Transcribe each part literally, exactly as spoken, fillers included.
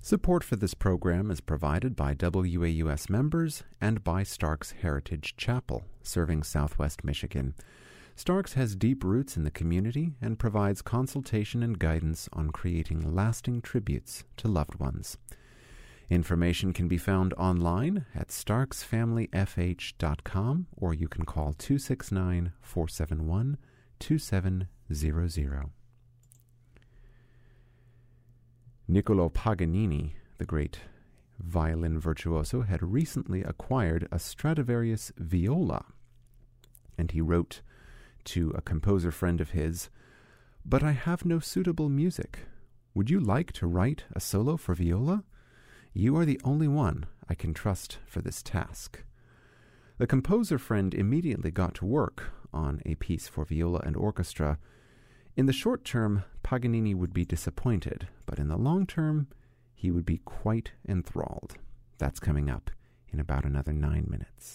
Support for this program is provided by W A U S members and by Starks Heritage Chapel, serving Southwest Michigan. Starks has deep roots in the community and provides consultation and guidance on creating lasting tributes to loved ones. Information can be found online at starks family f h dot com, or you can call two six nine, four seven one, two seven zero zero. Niccolo Paganini, the great violin virtuoso, had recently acquired a Stradivarius viola, and he wrote to a composer friend of his, "But I have no suitable music. Would you like to write a solo for viola? You are the only one I can trust for this task." The composer friend immediately got to work on a piece for viola and orchestra. In the short term, Paganini would be disappointed, but in the long term, he would be quite enthralled. That's coming up in about another nine minutes.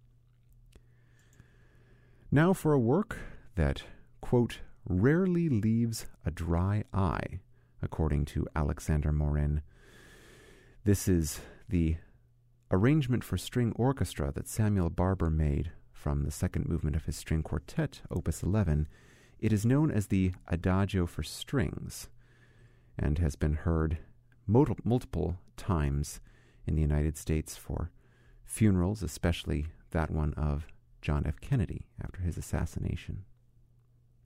Now for a work that, quote, rarely leaves a dry eye, according to Alexander Morin. This is the arrangement for string orchestra that Samuel Barber made from the second movement of his string quartet, Opus eleven. It is known as the Adagio for Strings and has been heard mul- multiple times in the United States for funerals, especially that one of John F. Kennedy after his assassination.